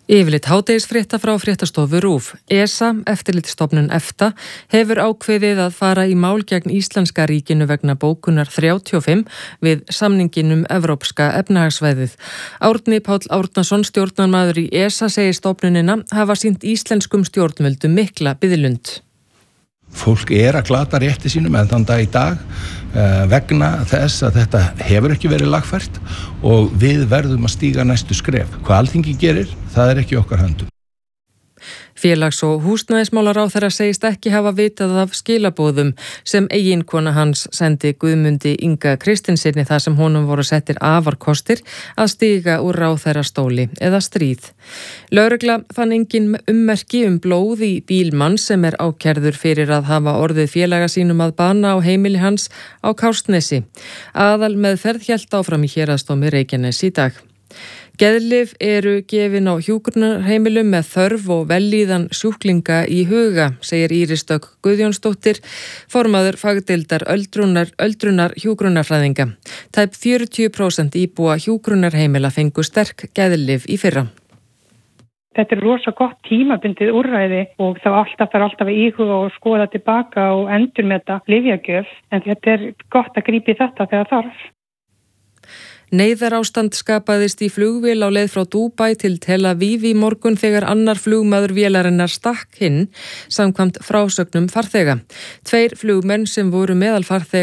Yfirleitt hádegisfrétta frá fréttastofu RÚV. ESA, eftirlitsstofnun EFTA, hefur ákveðið að fara í mál gegn Íslenska ríkinu vegna bókunar 35 við samningin Evrópska efnahagssvæðið. Árni Páll Árnason, stjórnarmaður í ESA, segir stofnunina hafa sýnt íslenskum stjórnvöldum mikla biðlund. Fólk að glata rétti sínum en þann dag í dag vegna þess að þetta hefur ekki verið lagfært og við verðum að stíga næstu skref. Hvað Alþingi gerir, það ekki okkar höndum. Félags- og húsnæðismálaráðherra segist ekki hafa vitað af skilaboðum sem eiginkona hans sendi Guðmundi Inga Kristinssyni þar sem honum voru settir afarkostir að stíga úr ráðherrastóli eða stríð. Lögregla fann engin ummerki blóð í bíl manns sem ákærður fyrir að hafa orðið félaga sínum að bana á heimili hans á Kársnesi. Aðal meðferð hélt áfram í héraðsdómi Reykjaness í dag. Geðlyf gefin á hjúkrunarheimilum með þörf og vellíðan sjúklinga í huga, segir Íris Dögg Guðjónsdóttir, formaður fagdeildar öldrunar hjúkrunarfræðinga. Tæp 40% íbúa hjúkrunarheimila fengu sterk geðlyf í fyrra. Þetta rosa gott tímabundið úrræði og þá þarf alltaf að íhuga og skoða tilbaka og endurmeta lyfjagjöf, en þetta gott að grípa í þetta þegar þarf. Neyðarástand skapaðist í flugvél á leið frá Dúbæ til Tel Aviv í morgun þegar annar flugmaður vélarinnar stakk hinn samkvæmt frásögnum farþega. 2 flugmenn sem voru meðal farþega